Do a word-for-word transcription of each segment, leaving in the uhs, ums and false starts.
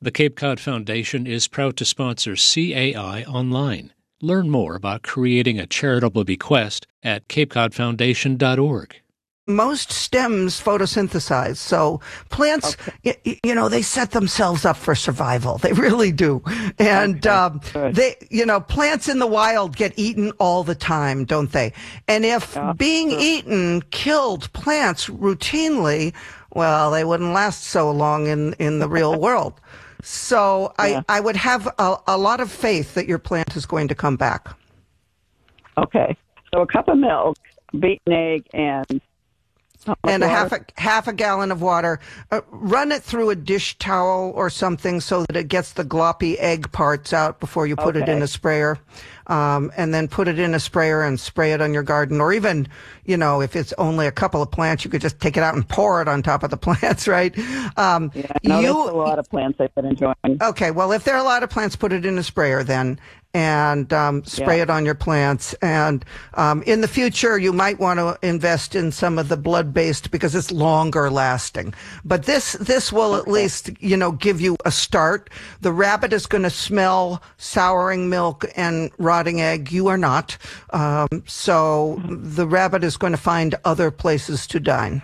The Cape Cod Foundation is proud to sponsor C A I Online. Learn more about creating a charitable bequest at cape cod foundation dot org. Most stems photosynthesize, so plants, okay. y- you know, they set themselves up for survival. They really do. And okay. um, they, you know, plants in the wild get eaten all the time, don't they? And if yeah. being sure. eaten killed plants routinely, well, they wouldn't last so long in, in the real world. So yeah. I, I would have a, a lot of faith that your plant is going to come back. Okay. So a cup of milk, beaten egg, and and a water? half a half a gallon of water. Uh, run it through a dish towel or something so that it gets the gloppy egg parts out before you put okay. it in a sprayer. Um, and then put it in a sprayer and spray it on your garden. Or even, you know, if it's only a couple of plants, you could just take it out and pour it on top of the plants, right? Um, yeah, no, you, there's a lot of plants I've been enjoying. Okay, well, if there are a lot of plants, put it in a sprayer then, and um, spray yeah. it on your plants. And um, in the future, you might want to invest in some of the blood-based because it's longer lasting. But this this will okay. at least, you know, give you a start. The rabbit is going to smell souring milk and rotting egg. You are not. Um, so the rabbit is going to find other places to dine.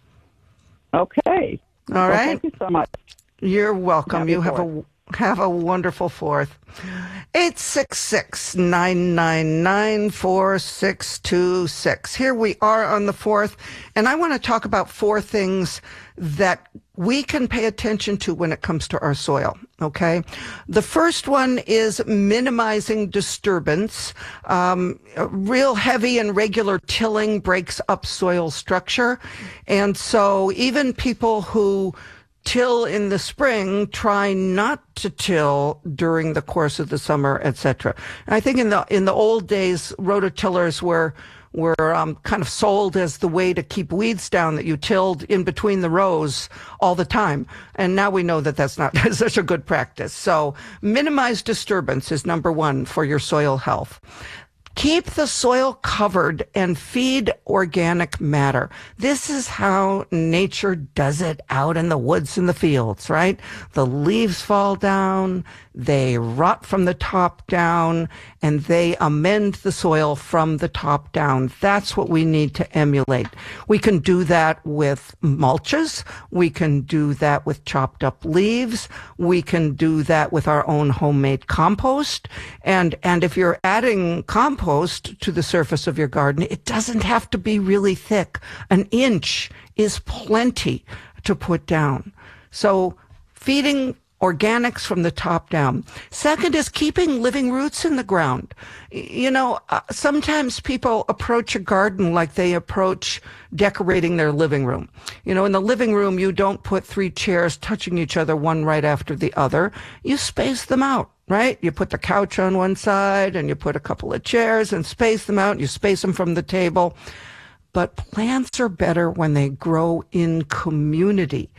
Okay. All well, right. Thank you so much. You're welcome. Happy you have fourth. a have a wonderful fourth. eight six six, nine nine nine, four six two six. Here we are on the fourth, and I want to talk about four things that we can pay attention to when it comes to our soil, okay? The first one is minimizing disturbance. Um, real heavy and regular tilling breaks up soil structure, and so even people who till in the spring, try not to till during the course of the summer, et cetera. I think in the in the old days, rototillers were were um, kind of sold as the way to keep weeds down, that you tilled in between the rows all the time. And now we know that that's not such a good practice. So minimize disturbance is number one for your soil health. Keep the soil covered and feed organic matter. This is how nature does it out in the woods and the fields, right? The leaves fall down, they rot from the top down, and they amend the soil from the top down. That's what we need to emulate. We can do that with mulches. We can do that with chopped up leaves. We can do that with our own homemade compost. And, and if you're adding compost to the surface of your garden, it doesn't have to be really thick. An inch is plenty to put down. So feeding organics from the top down. Second is keeping living roots in the ground. You know, uh, sometimes people approach a garden like they approach decorating their living room. You know, in the living room, you don't put three chairs touching each other, one right after the other. You space them out, right? You put the couch on one side and you put a couple of chairs and space them out. You space them from the table. But plants are better when they grow in community,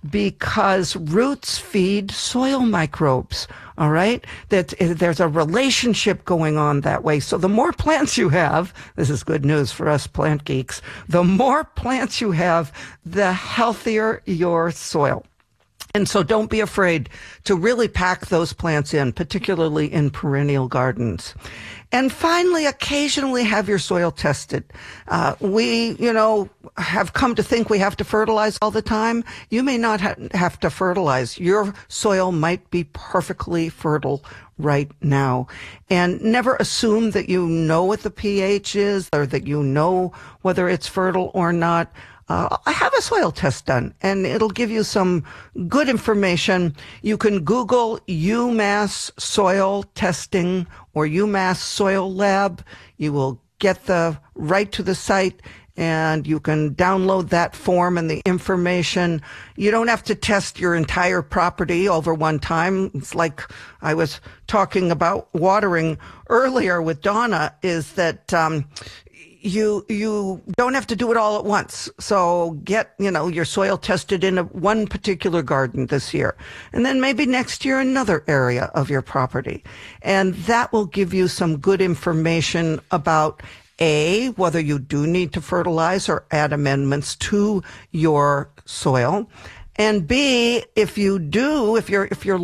because roots feed soil microbes, all right? That there's a relationship going on that way. So the more plants you have, this is good news for us plant geeks, the more plants you have, the healthier your soil. And so don't be afraid to really pack those plants in, particularly in perennial gardens. And finally, occasionally have your soil tested. Uh, we, you know, have come to think we have to fertilize all the time. You may not ha- have to fertilize. Your soil might be perfectly fertile right now. And never assume that you know what the pH is or that you know whether it's fertile or not. Uh, I have a soil test done, and it'll give you some good information. You can Google UMass Soil Testing or UMass Soil Lab. You will get the right to the site, and you can download that form and the information. You don't have to test your entire property over one time. It's like I was talking about watering earlier with Donna, is that um You you don't have to do it all at once. So get, you know, your soil tested in a, one particular garden this year. And then maybe next year another area of your property. And that will give you some good information about, A, whether you do need to fertilize or add amendments to your soil. And B, if you do, if you're if you're